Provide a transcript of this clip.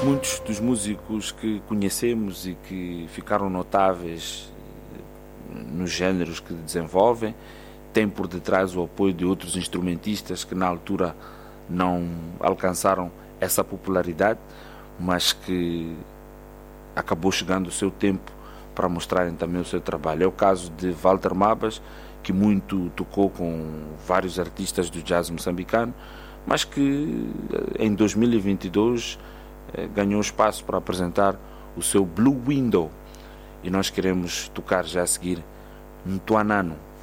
Muitos dos músicos que conhecemos e que ficaram notáveis nos géneros que desenvolvem têm por detrás o apoio de outros instrumentistas que na altura não alcançaram essa popularidade, mas que acabou chegando o seu tempo para mostrarem também o seu trabalho. É o caso de Walter Mabas, que muito tocou com vários artistas do jazz moçambicano, mas que em 2022 ganhou espaço para apresentar o seu Blue Window, e nós queremos tocar já a seguir Ntuanano.